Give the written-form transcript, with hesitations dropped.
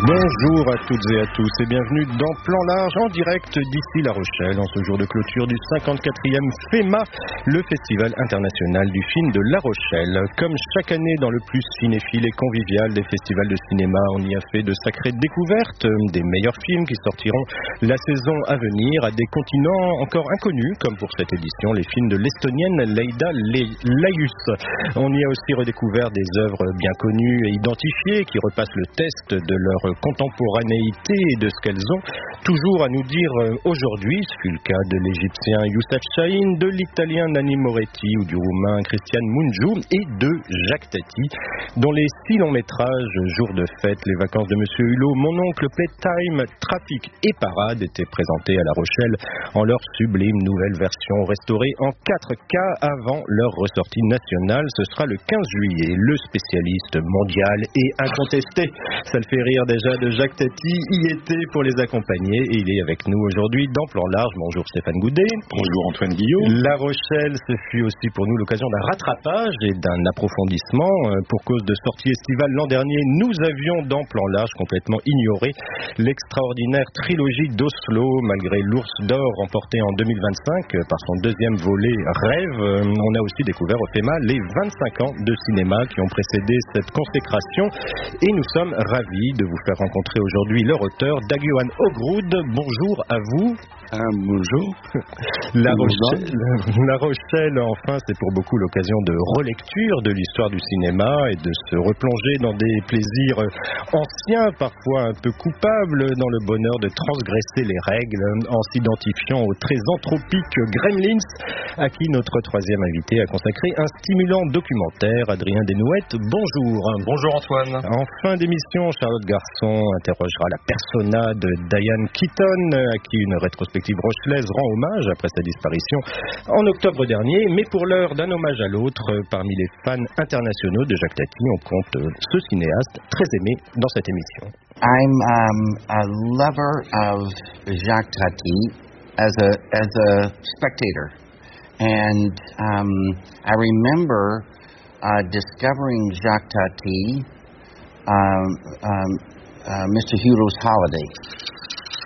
Bonjour à toutes et à tous et bienvenue dans Plan Large en direct d'ici La Rochelle en ce jour de clôture du 54e FEMA, le Festival international du film de La Rochelle. Comme chaque année dans le plus cinéphile et convivial des festivals de cinéma, on y a fait de sacrées découvertes, des meilleurs films qui sortiront la saison à venir à des continents encore inconnus, comme pour cette édition les films de l'Estonienne Leida Laius. On y a aussi redécouvert des œuvres bien connues et identifiées qui repassent le test de leur contemporanéité et de ce qu'elles ont toujours à nous dire aujourd'hui. Ce fut le cas de l'Égyptien Youssef Chahine, de l'Italien Nanni Moretti ou du Roumain Cristian Mungiu et de Jacques Tati, dont les 6 longs métrages Jour de fête, Les vacances de Monsieur Hulot, Mon oncle, Playtime, Trafic et Parade étaient présentés à La Rochelle en leur sublime nouvelle version restaurée en 4K avant leur ressortie nationale. Ce sera le 15 juillet. Le spécialiste mondial et incontesté, ça le fait rire déjà, de Jacques Tati y était pour les accompagner et il est avec nous aujourd'hui dans Plan Large. Bonjour Stéphane Goudet. Bonjour Antoine Guillaume. La Rochelle, ce fut aussi pour nous l'occasion d'un rattrapage et d'un approfondissement. Pour cause de sortie estivale l'an dernier, nous avions dans Plan Large complètement ignoré l'extraordinaire trilogie d'Oslo, malgré l'Ours d'Or remporté en 2025 par son deuxième volet Rêve. On a aussi découvert au FEMA les 25 ans de cinéma qui ont précédé cette consécration et nous sommes ravis de vous faire rencontrer aujourd'hui leur auteur, Dag-Johan Ågrud. Bonjour à vous. Bonjour. La Rochelle, enfin, c'est pour beaucoup l'occasion de relecture de l'histoire du cinéma et de se replonger dans des plaisirs anciens, parfois un peu coupables, dans le bonheur de transgresser les règles en s'identifiant aux très anthropiques Gremlins, à qui notre troisième invité a consacré un stimulant documentaire. Adrien Desnouettes, bonjour. Bonjour Antoine. En fin d'émission, Charlotte Garçon interrogera la persona de Diane Keaton, à qui une rétrospective rochelaise rend hommage après sa disparition en octobre dernier. Mais pour l'heure d'un hommage à l'autre, parmi les fans internationaux de Jacques Tati, on compte ce cinéaste très aimé dans cette émission. I'm a lover of Jacques Tati as a spectator, and I remember discovering Jacques Tati, Mr. Hulot's Holiday.